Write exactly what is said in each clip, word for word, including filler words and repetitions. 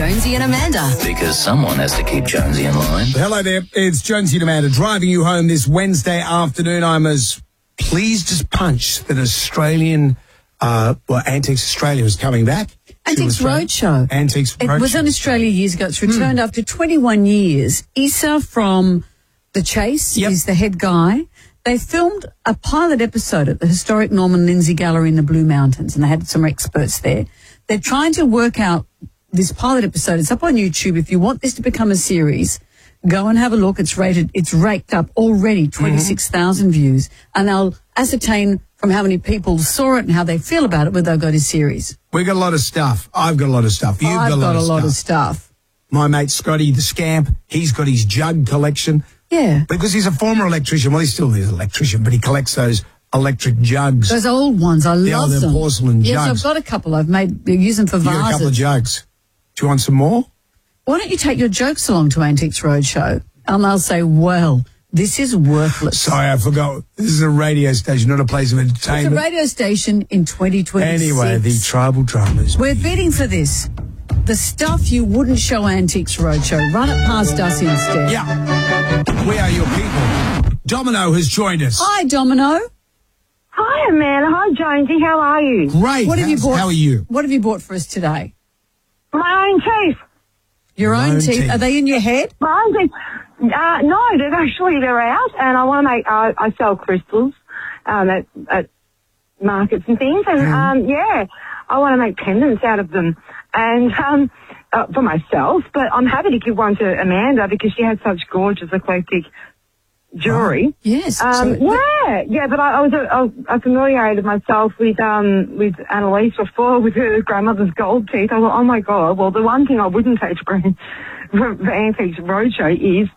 Jonesy and Amanda. Because someone has to keep Jonesy in line. Hello there, it's Jonesy and Amanda driving you home this Wednesday afternoon. I'm as pleased as punch that Australian, uh, well, Antiques Australia is coming back. Antiques Roadshow. Antiques Roadshow. It was in Australia years ago. It's returned mm. after twenty-one years. Issa from The Chase yep. is the head guy. They filmed a pilot episode at the historic Norman Lindsay Gallery in the Blue Mountains, and they had some experts there. They're trying to work out this pilot episode. It's up on YouTube. If you want this to become a series, go and have a look. It's rated, it's raked up already twenty-six thousand mm-hmm. views, and they'll ascertain from how many people saw it and how they feel about it whether they'll go to series. We've got a lot of stuff. I've got a lot of stuff. You've I've got a lot, got a of, lot stuff. of stuff. My mate Scotty, the scamp, he's got his jug collection. Yeah. Because he's a former electrician. Well, he still is an electrician, but he collects those electric jugs. Those old ones. I the love old, them. porcelain yes, jugs. Yes, I've got a couple. I've made, use them for vases. You got a couple of jugs. Do you want some more? Why don't you take your jokes along to Antiques Roadshow? And they'll say, well, this is worthless. Sorry, I forgot. This is a radio station, not a place of entertainment. It's a radio station in twenty twenty-six. Anyway, the tribal drummers. We're bidding for this. The stuff you wouldn't show Antiques Roadshow. Run it past us instead. Yeah. We are your people. Domino has joined us. Hi, Domino. Hi, Amanda. Hi, Jonesy. How are you? Great. What have you bought? How are you? What have you bought for us today? My own teeth. Your own, own teeth. teeth. Are they in your head? My own teeth. Uh, no, they're actually, they're out, and I want to make, uh, I sell crystals um, at, at markets and things, and, mm. um, yeah, I want to make pendants out of them, and um, uh, for myself, but I'm happy to give one to Amanda because she has such gorgeous eclectic jewellery. Oh, yes. Um, so, yeah, yeah, but I, I was uh, I familiarised myself with um with Annalise before with her grandmother's gold teeth. I thought, oh my God, well, the one thing I wouldn't take to Grand for, for Antiques Roadshow is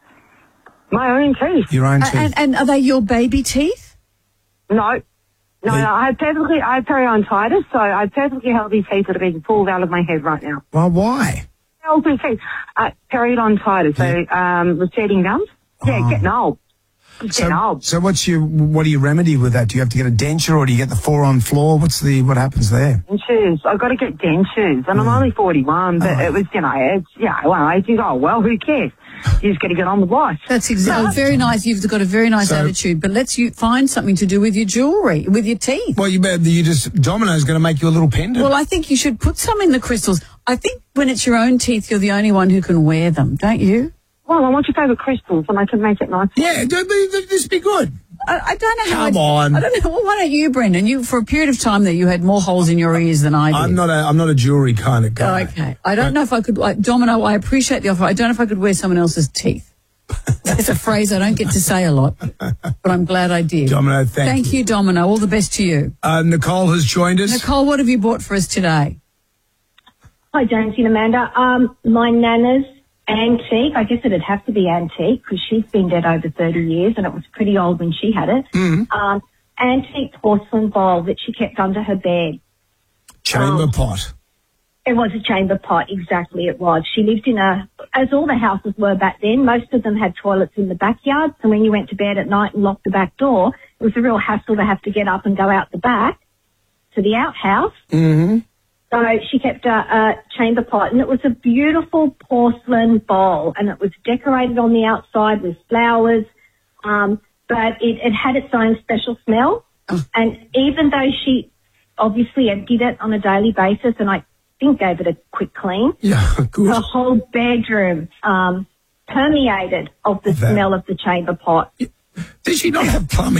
my own teeth. Your own teeth. And, and are they your baby teeth? No. No, They- no, I have perfectly, I have periodontitis, so I have perfectly healthy teeth that are being pulled out of my head right now. Well, why? Healthy teeth. Uh, periodontitis, so um, receding gums. Yeah, Oh. getting old. It's getting So, old. so what's your, what do you remedy with that? Do you have to get a denture or do you get the four on floor? What's the, what happens there? Dentures. I've got to get dentures, and I'm only forty-one, but Oh. it was, you know, it's, yeah, well, I think, oh, well, who cares? You just got to get on with life. That's exactly very nice. You've got a very nice So- attitude, but let's you find something to do with your jewellery, with your teeth. Well, you better, you just, Domino's going to make you a little pendant. Well, I think you should put some in the crystals. I think when it's your own teeth, you're the only one who can wear them, don't you? Well, I want your favourite crystals, and I can make it nice. yeah, don't be, this be good. I, I don't know how. Come I, on. I don't know. Well, why don't you, Brendan? You, for a period of time there, you had more holes in your ears than I did. I'm not a, I'm not a jewellery kind of Oh, guy. okay. I don't know if I could, like, Domino, I appreciate the offer. I don't know if I could wear someone else's teeth. It's a phrase I don't get to say a lot, but I'm glad I did. Domino, thank, Thank you, Domino. All the best to you. Uh, Nicole has joined us. Nicole, what have you bought for us today? Hi, Jonesy and Amanda. Um, my nana's antique, I guess it'd have to be antique because she's been dead over thirty years and it was pretty old when she had it. Mm. Um, antique porcelain bowl that she kept under her bed. Chamber um, pot. It was a chamber pot, exactly it was. She lived in a, as all the houses were back then, most of them had toilets in the backyard, so when you went to bed at night and locked the back door, it was a real hassle to have to get up and go out the back to the outhouse. Mm-hmm. So she kept a, a chamber pot, and it was a beautiful porcelain bowl, and it was decorated on the outside with flowers, um, but it, it had its own special smell. Oh. And even though she obviously emptied it on a daily basis, and I think gave it a quick clean, Yeah, good. the whole bedroom um, permeated of the That- smell of the chamber pot. Did she not have plumbing?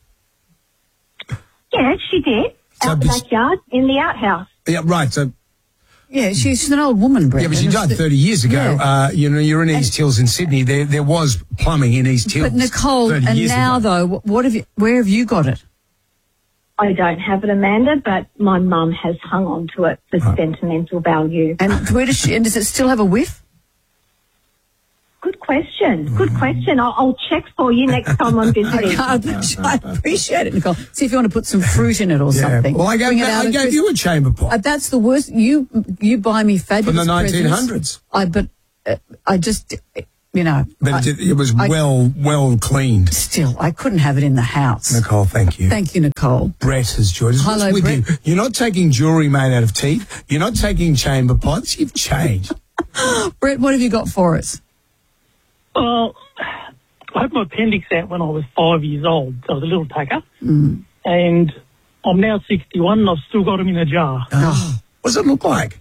Yeah, she did. So Out the bes- backyard, in the outhouse. Yeah, right. So, Yeah, she's, she's an old woman, yeah, Brendan. but she died It's- thirty years ago. Yeah. Uh, you know, you're in East Hills in Sydney. There, there was plumbing in East Hills. But Nicole, thirty and years now ago. though, wh- what have you? Where have you got it? I don't have it, Amanda, but my mum has hung on to it for sentimental value. And where does she? And does it still have a whiff? Good question. Good question. I'll, I'll check for you next time I'm visiting. I, I appreciate it, Nicole. See if you want to put some fruit in it or Yeah. something. Well, I gave, Bring it out I of gave Chris- you a chamber pot. Uh, that's the worst. You you buy me fabulous From the nineteen presents. hundreds. I but uh, I just you know. but I, it, it was I- well, well cleaned. still I couldn't have it in the house. Nicole, thank you. Thank you, Nicole. Brett has joined us. Hello, What's with Brett. you? You're not taking jewellery made out of teeth. You're not taking chamber pots. You've changed. Brett, what have you got for us? Well, I had my appendix out when I was five years old, so I was a little tacker. Mm. And I'm now sixty-one and I've still got them in a jar. Oh. What does it look like?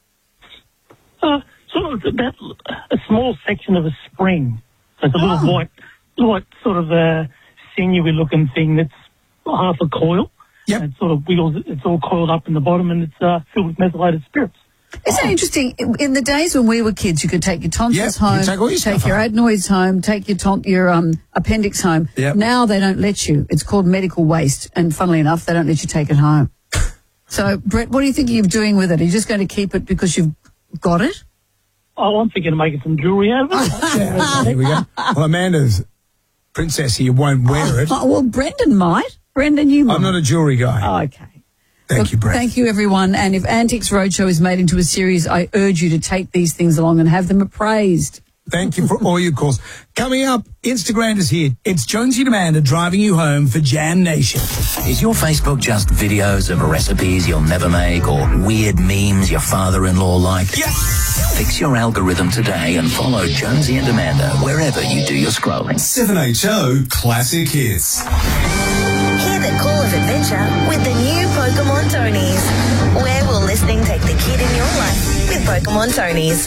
Uh, sort of about a small section of a spring. So it's a little Oh. white, white sort of uh, sinewy-looking thing that's half a coil. Yep. And it sort of wiggles, it's all coiled up in the bottom and it's uh, filled with methylated spirits. Isn't it interesting? In- In the days when we were kids, you could take your tonsils Yep, you home, take all your stuff your home. adenoids home, take your ton- your um, appendix home. Yep. Now they don't let you. It's called medical waste, and funnily enough, they don't let you take it home. So, Brett, what do you think you're doing with it? Are you just going to keep it because you've got it? Oh, I'm thinking of making some jewellery out of it. Yeah, here we go. Well, Amanda's princess here won't wear it. Oh, well, Brendan might. Brendan, you might. I'm not a jewellery guy. Oh, okay. Thank Look, you, Brett. Thank you, everyone. And if Antics Roadshow is made into a series, I urge you to take these things along and have them appraised. Thank you for all your calls. Coming up, Instagram is here. It's Jonesy and Amanda driving you home for Jam Nation. Is your Facebook just videos of recipes you'll never make or weird memes your father-in-law liked? Yes! Fix your algorithm today and follow Jonesy and Amanda wherever you do your scrolling. seven H O Classic Hits. Hear the call of adventure with the new Pokemon Tonies. Where will listening take the kid in your life with Pokemon Tonies?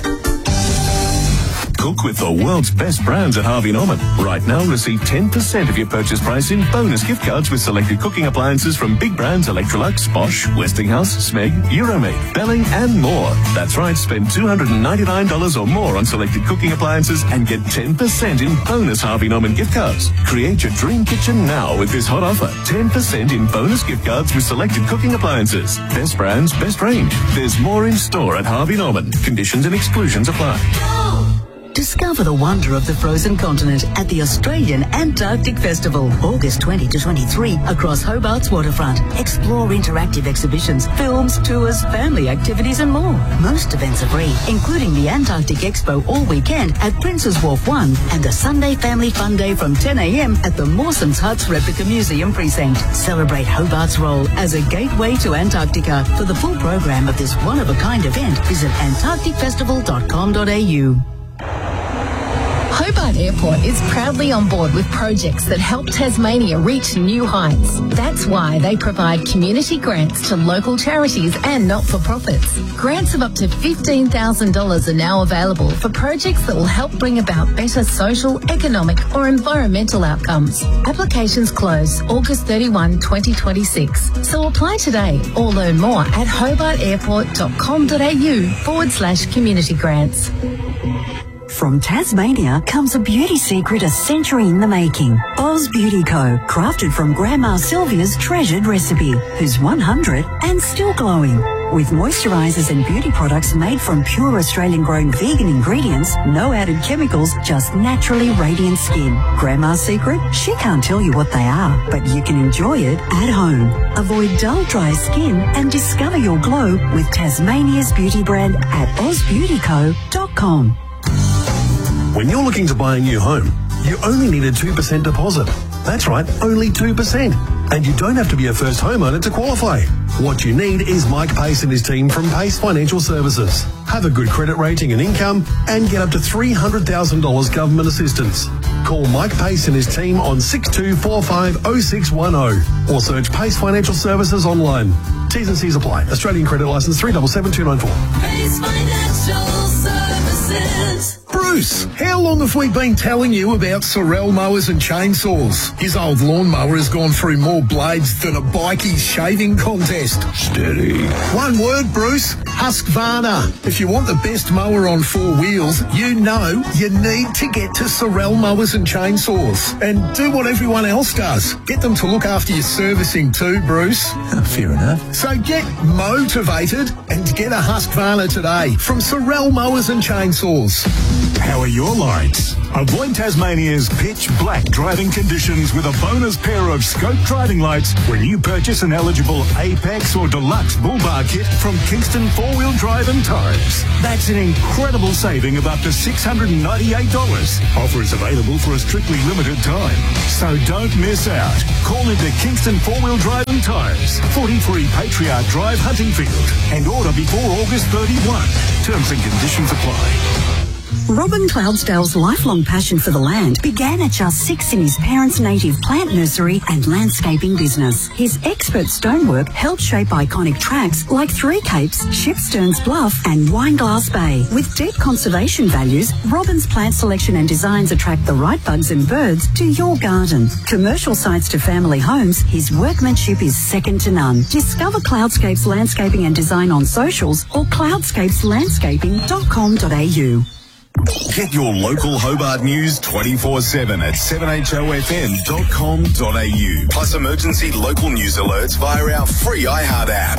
Cook with the world's best brands at Harvey Norman. Right now, receive ten percent of your purchase price in bonus gift cards with selected cooking appliances from big brands Electrolux, Bosch, Westinghouse, Smeg, Euromate, Belling, and more. That's right, spend two hundred ninety-nine dollars or more on selected cooking appliances and get ten percent in bonus Harvey Norman gift cards. Create your dream kitchen now with this hot offer. ten percent in bonus gift cards with selected cooking appliances. Best brands, best range. There's more in store at Harvey Norman. Conditions and exclusions apply. Discover the wonder of the frozen continent at the Australian Antarctic Festival, August twentieth to twenty-third, across Hobart's waterfront. Explore interactive exhibitions, films, tours, family activities and more. Most events are free, including the Antarctic Expo all weekend at Prince's Wharf one and a Sunday Family Fun Day from ten a.m. at the Mawson's Huts Replica Museum Precinct. Celebrate Hobart's role as a gateway to Antarctica. For the full program of this one-of-a-kind event, visit antarctic festival dot com dot a u. Hobart Airport is proudly on board with projects that help Tasmania reach new heights. That's why they provide community grants to local charities and not-for-profits. Grants of up to fifteen thousand dollars are now available for projects that will help bring about better social, economic or environmental outcomes. Applications close August thirty-first, twenty twenty-six. So apply today or learn more at hobart airport dot com dot a u forward slash community grants. From Tasmania comes a beauty secret a century in the making. Oz Beauty Co. Crafted from Grandma Sylvia's treasured recipe, who's one hundred and still glowing. With moisturisers and beauty products made from pure Australian-grown vegan ingredients, no added chemicals, just naturally radiant skin. Grandma's secret? She can't tell you what they are, but you can enjoy it at home. Avoid dull, dry skin and discover your glow with Tasmania's beauty brand at oz beauty co dot com. When you're looking to buy a new home, you only need a two percent deposit. That's right, only two percent. And you don't have to be a first homeowner to qualify. What you need is Mike Pace and his team from Pace Financial Services. Have a good credit rating and income and get up to three hundred thousand dollars government assistance. Call Mike Pace and his team on six two four five oh six one oh or search Pace Financial Services online. T's and C's apply. Australian credit licence three seven seven two nine four. Pace Financial Services. Bruce, how long have we been telling you about Sorel mowers and chainsaws? His old lawnmower has gone through more blades than a bikie shaving contest. Steady. One word, Bruce. Husqvarna. If you want the best mower on four wheels, you know you need to get to Sorel mowers and chainsaws. And do what everyone else does. Get them to look after your servicing too, Bruce. Fair enough. So get motivated and get a Husqvarna today from Sorel Mowers and Chainsaws. How are your lights? Avoid Tasmania's pitch black driving conditions with a bonus pair of scope driving lights when you purchase an eligible Apex or Deluxe Bull Bar kit from Kingston four-wheel drive and tires. That's an incredible saving of up to six hundred ninety-eight dollars. Offer is available for a strictly limited time. So don't miss out. Call into Kingston four-wheel drive and tires, forty-three Patriarch Drive, Huntingfield, and order before August thirty-first. Terms and conditions apply. Robin Cloudsdale's lifelong passion for the land began at just six in his parents' native plant nursery and landscaping business. His expert stonework helped shape iconic tracks like Three Capes, Shipsterns Bluff and Wineglass Bay. With deep conservation values, Robin's plant selection and designs attract the right bugs and birds to your garden. Commercial sites to family homes, his workmanship is second to none. Discover Cloudscapes Landscaping and Design on socials or cloudscapes landscaping dot com dot a u. Get your local Hobart news twenty-four seven at seven h o f m dot com dot a u. Plus emergency local news alerts via our free iHeart app.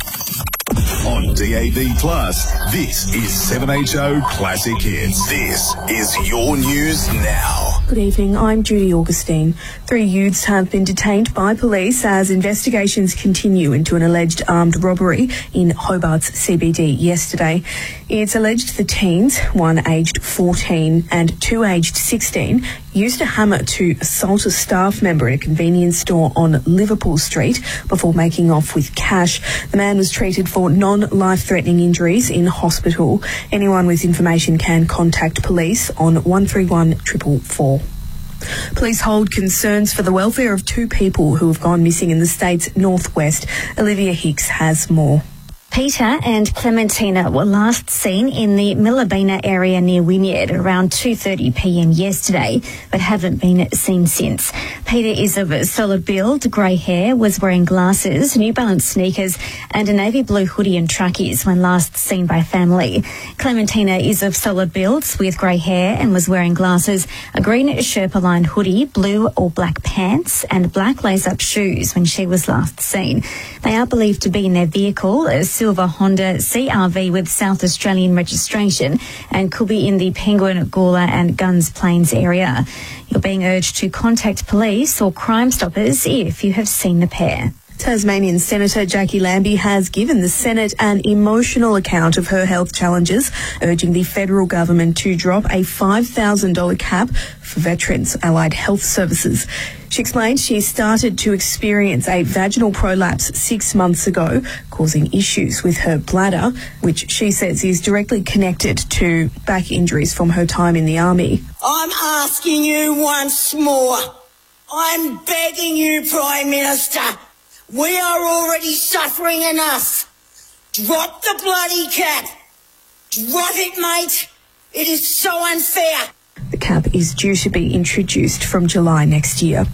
On D A B Plus, this is seven H O Classic Hits. This is your news now. Good evening, I'm Judy Augustine. Three youths have been detained by police as investigations continue into an alleged armed robbery in Hobart's C B D yesterday. It's alleged the teens, one aged fourteen and two aged sixteen, used a hammer to assault a staff member at a convenience store on Liverpool Street before making off with cash. The man was treated for non-life-threatening injuries in hospital. Anyone with information can contact police on one three one four four four. Police hold concerns for the welfare of two people who have gone missing in the state's northwest. Olivia Hicks has more. Peter and Clementina were last seen in the Millabina area near Wynyard around two thirty p m yesterday, but haven't been seen since. Peter is of solid build, grey hair, was wearing glasses, New Balance sneakers and a navy blue hoodie and trackies when last seen by family. Clementina is of solid builds with grey hair and was wearing glasses, a green Sherpa-lined hoodie, blue or black pants and black lace-up shoes when she was last seen. They are believed to be in their vehicle, a silver Honda C R V with South Australian registration, and could be in the Penguin, Gawler and Guns Plains area. You're being urged to contact police or Crime Stoppers if you have seen the pair. Tasmanian Senator Jackie Lambie has given the Senate an emotional account of her health challenges, urging the federal government to drop a five thousand dollars cap for veterans' allied health services. She explained she started to experience a vaginal prolapse six months ago, causing issues with her bladder, which she says is directly connected to back injuries from her time in the army. I'm asking you once more. I'm begging you, Prime Minister. We are already suffering enough. Drop the bloody cap. Drop it, mate. It is so unfair. The cap is due to be introduced from July next year.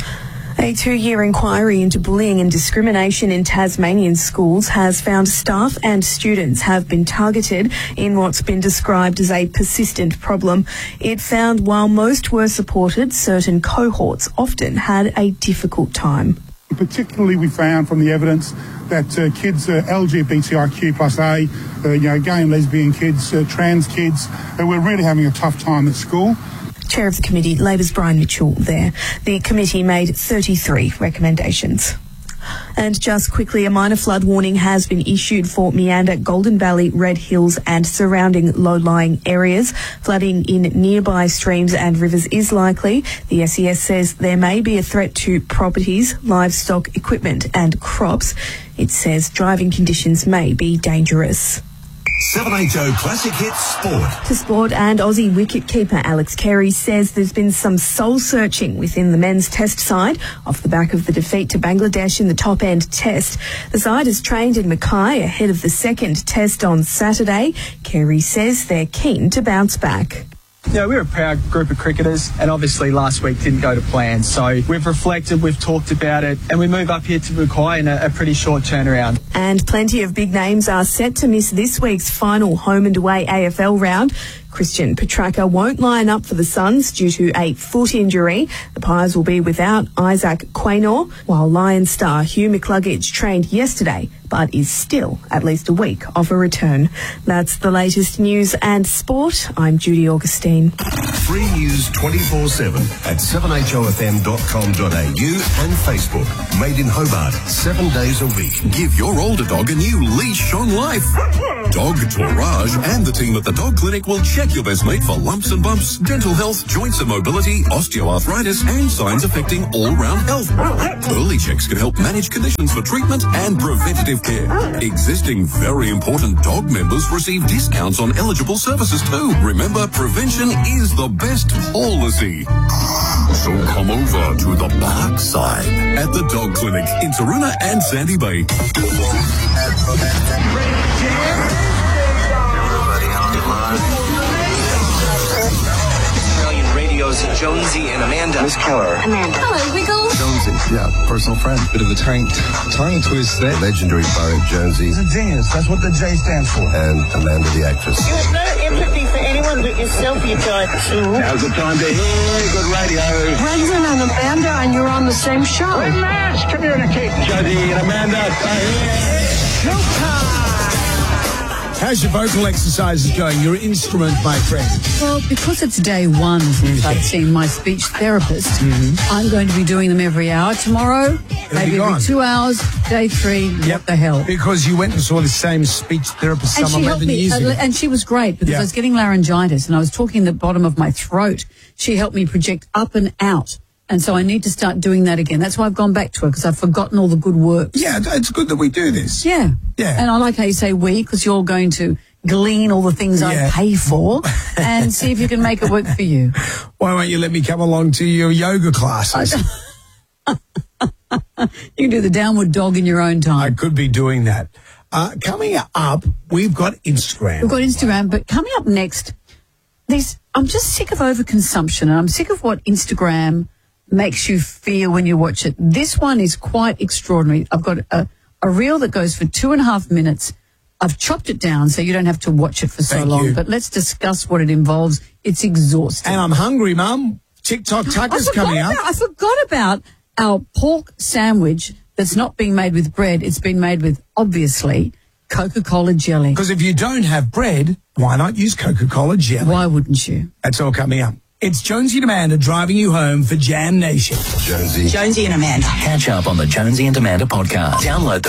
A two-year inquiry into bullying and discrimination in Tasmanian schools has found staff and students have been targeted in what's been described as a persistent problem. It found while most were supported, certain cohorts often had a difficult time. Particularly, we found from the evidence that uh, kids, uh, L G B T I Q plus A, uh, you know, gay and lesbian kids, uh, trans kids, uh, were really having a tough time at school. Chair of the committee, Labor's Brian Mitchell there. The committee made thirty-three recommendations. And just quickly, a minor flood warning has been issued for Meander, Golden Valley, Red Hills and surrounding low-lying areas. Flooding in nearby streams and rivers is likely. The S E S says there may be a threat to properties, livestock, equipment and crops. It says driving conditions may be dangerous. seven H O Classic Hits Sport. To sport, and Aussie wicketkeeper Alex Carey says there's been some soul-searching within the men's test side off the back of the defeat to Bangladesh in the top-end test. The side is trained in Mackay ahead of the second test on Saturday. Carey says they're keen to bounce back. Yeah, we're a proud group of cricketers, and obviously last week didn't go to plan. So we've reflected, we've talked about it, and we move up here to Mackay in a, a pretty short turnaround. And plenty of big names are set to miss this week's final home and away A F L round. Christian Petracca won't line up for the Suns due to a foot injury. The Pies will be without Isaac Quaynor, while Lion star Hugh McCluggage trained yesterday but is still at least a week off a return. That's the latest news and sport. I'm Judy Augustine. Free news twenty-four seven at seven h o f m dot com dot a u and Facebook. Made in Hobart, seven days a week. Give your older dog a new leash on life. Dog Tourage and the team at the Dog Clinic will check your best mate for lumps and bumps, dental health, joints and mobility, osteoarthritis and signs affecting all-round health. Early checks can help manage conditions for treatment and preventative Care. Existing very important dog members receive discounts on eligible services too. Remember, prevention is the best policy. So come over to the Bark Side at the Dog Clinic in Taruna and Sandy Bay. Australian Radio's Jonesy and Amanda. Miss Keller. Amanda. Hello, Wiggle. Jonesy, yeah, personal friend. Bit of a tongue, tongue twist there. Legendary Barry Jonesy. He's a genius. That's what the J stands for. And Amanda, the actress. You have no empathy for anyone but yourself, you giant fool. Now's the time to hear good radio. Brendan and Amanda, and you're on the same show. We must communicate. Jonesy and Amanda are here. Showtime. How's your vocal exercises going? Your instrument, my friend. Well, because it's day one since I've seen my speech therapist, mm-hmm. I'm going to be doing them every hour tomorrow, maybe every two hours. Day three, yep. What the hell? Because you went and saw the same speech therapist and some she helped eleven me, years ago. Uh, and she was great because yeah. I was getting laryngitis and I was talking the bottom of my throat. She helped me project up and out. And so I need to start doing that again. That's why I've gone back to her, because I've forgotten all the good works. Yeah, it's good that we do this. Yeah. Yeah. And I like how you say we, because you're going to glean all the things yeah. I pay for and see if you can make it work for you. Why won't you let me come along to your yoga classes? You can do the downward dog in your own time. I could be doing that. Uh, coming up, we've got Instagram. We've got Instagram, but coming up next, these, I'm just sick of overconsumption, and I'm sick of what Instagram makes you feel when you watch it. This one is quite extraordinary. I've got a, a reel that goes for two and a half minutes. I've chopped it down so you don't have to watch it for so Thank long, you. but let's discuss what it involves. It's exhausting. And I'm hungry, Mum. TikTok Tucker's coming about, up. I forgot about our pork sandwich that's not being made with bread. It's been made with, obviously, Coca-Cola jelly. Because if you don't have bread, why not use Coca-Cola jelly? Why wouldn't you? That's all coming up. It's Jonesy and Amanda driving you home for Jam Nation. Jonesy. Jonesy and Amanda. Catch up on the Jonesy and Amanda podcast. Download the